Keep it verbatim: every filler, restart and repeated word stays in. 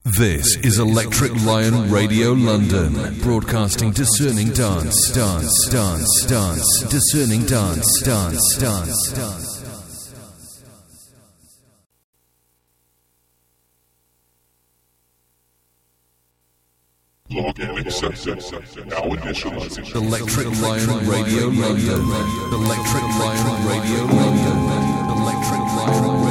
This is Electric Lion Radio London, broadcasting discerning dance, dance, dance, dance, discerning dance, dance, dance, dance. Login accepted. Now initializing. Electric Lion Radio London. Electric Lion Radio London. Electric Lion.